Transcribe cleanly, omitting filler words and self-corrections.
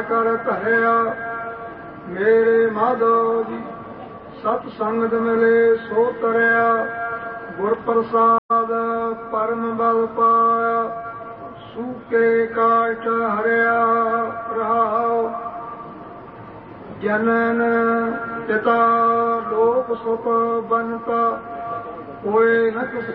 कर धरिया मेरे माधव जी सत संगत मिले सो तरिया गुर प्रसाद परम बल पाया सूके काट हरिया रहाओ जनन पिता लोक सुख बनता कोई न किस